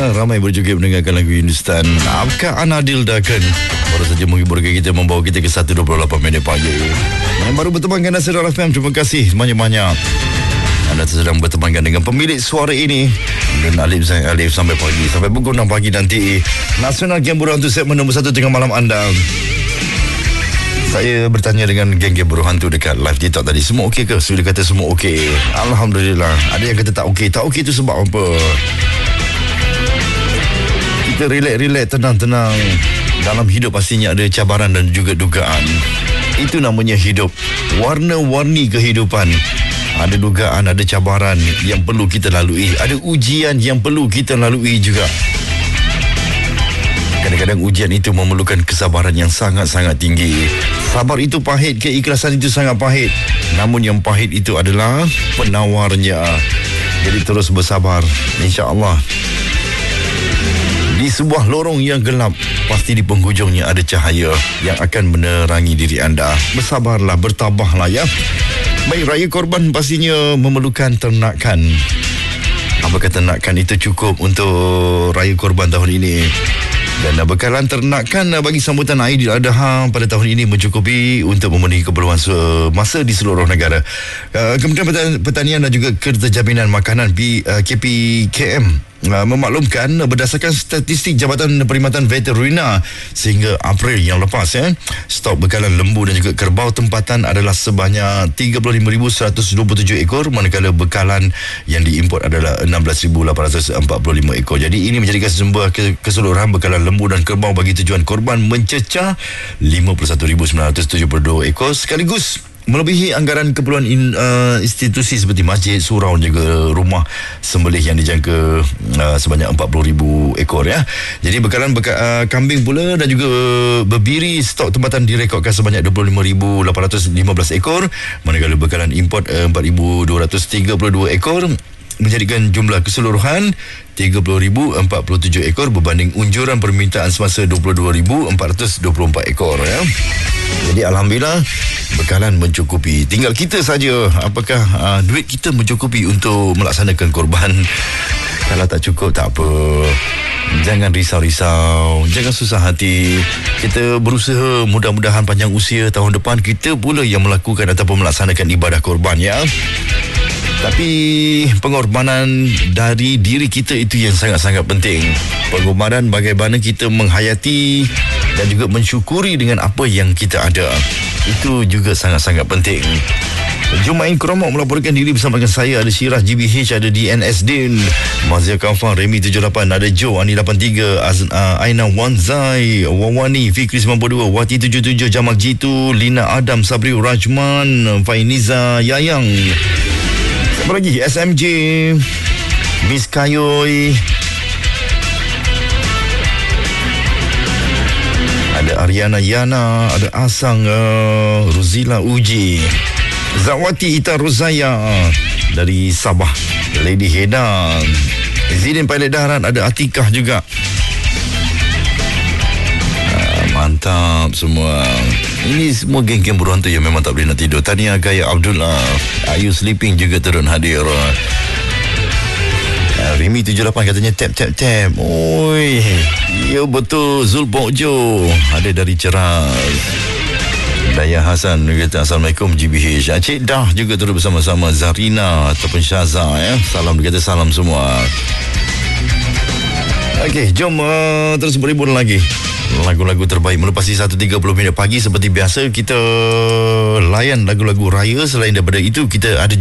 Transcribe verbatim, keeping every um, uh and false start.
Ya, ramai berjoget mendengarkan lagu Hindustan. Apakah Anadil Dakan baru saja menghiburkan kita, membawa kita ke satu dua puluh lapan minit pagi. Yang baru bertemankan Nasir F M, terima kasih banyak-banyak. Anda sedang bertemankan dengan pemilik suara ini dan Alif Zain Alif sampai pagi, sampai pukul enam pagi nanti. Nasional Geng Buruh Hantu segmen nombor satu tengah malam anda. Saya bertanya dengan geng-geng Buruh Hantu dekat live TikTok tadi, semua okey ke? Sudah kata semua okey. Alhamdulillah. Ada yang kata tak okey. Tak okey itu sebab apa? Kita relax-relax, tenang-tenang. Dalam hidup pastinya ada cabaran dan juga dugaan. Itu namanya hidup. Warna-warni kehidupan. Ada dugaan, ada cabaran yang perlu kita lalui. Ada ujian yang perlu kita lalui juga. Kadang-kadang ujian itu memerlukan kesabaran yang sangat-sangat tinggi. Sabar itu pahit, keikhlasan itu sangat pahit. Namun yang pahit itu adalah penawarnya. Jadi terus bersabar, insya-Allah. Di sebuah lorong yang gelap, pasti di penghujungnya ada cahaya yang akan menerangi diri anda. Bersabarlah, bertabahlah ya. Baik, raya korban pastinya memerlukan ternakan. Apakah ternakan itu cukup untuk raya korban tahun ini? Dan bekalan ternakan bagi sambutan Aidiladha pada tahun ini mencukupi untuk memenuhi keperluan semasa di seluruh negara. Kementerian Pertanian dan juga Kertajaminan Makanan K P K M memaklumkan berdasarkan statistik Jabatan Perkhidmatan Veterina sehingga April yang lepas, eh, stok bekalan lembu dan juga kerbau tempatan adalah sebanyak tiga puluh lima ribu seratus dua puluh tujuh ekor, manakala bekalan yang diimport adalah enam belas ribu lapan ratus empat puluh lima ekor. Jadi ini menjadikan sebuah keseluruhan bekalan lembu dan kerbau bagi tujuan korban mencecah lima puluh satu ribu sembilan ratus tujuh puluh dua ekor, sekaligus melebihi anggaran keperluan in, uh, institusi seperti masjid, surau dan juga rumah sembelih yang dijangka uh, sebanyak empat puluh ribu ekor ya. Jadi bekalan beka, uh, kambing pula dan juga berbiri stok tempatan direkodkan sebanyak dua puluh lima ribu lapan ratus lima belas ekor, manakala bekalan import uh, empat ribu dua ratus tiga puluh dua ekor, menjadikan jumlah keseluruhan tiga puluh ribu empat puluh tujuh ekor berbanding unjuran permintaan semasa dua puluh dua ribu empat ratus dua puluh empat ekor ya. Jadi alhamdulillah bekalan mencukupi. Tinggal kita saja apakah uh, duit kita mencukupi untuk melaksanakan korban. Kalau tak cukup tak apa. Jangan risau-risau, jangan susah hati. Kita berusaha, mudah-mudahan panjang usia tahun depan kita pula yang melakukan ataupun melaksanakan ibadah korban ya. Tapi pengorbanan dari diri kita itu yang sangat-sangat penting. Pengorbanan bagaimana kita menghayati dan juga mensyukuri dengan apa yang kita ada. Itu juga sangat-sangat penting. Jumain Kromok melaporkan diri bersama dengan saya. Ada Syirah G B H, ada D N S Din, Mazia Kafan, Remy tujuh lapan, ada Joe, Ani lapan tiga, Az, uh, Aina Wanzai, Wawani, Fikri sembilan puluh dua, Wati tujuh tujuh, Jamak Jitu, Lina Adam, Sabri Rajman, Fainiza Yayang. Siapa lagi? S M J, Miss Kayoy, ada Ariana Yana, ada Asang, uh, Ruzila Uji, Zawati Ita Rozaya dari Sabah, Lady Heda, Zidin Pilot Daharan, ada Atikah juga. uh, Mantap semua. Ini semua geng-geng Buruh Hantu yang memang tak boleh nak tidur. Tania Gaya Abdullah, Are You Sleeping juga turun hadir. uh, Remy tujuh lapan katanya tap tap tap. Oi, ya betul. Zulbok Jo ada dari Ceras. Daya Hasan kata Assalamualaikum G B H. Cik Dah juga turut bersama-sama. Zarina ataupun Syaza ya. Salam, dia kata salam semua. Okey, jom uh, terus berhibur lagi. Lagu-lagu terbaik melepasi satu tiga puluh minit pagi. Seperti biasa kita layan lagu-lagu raya. Selain daripada itu kita ada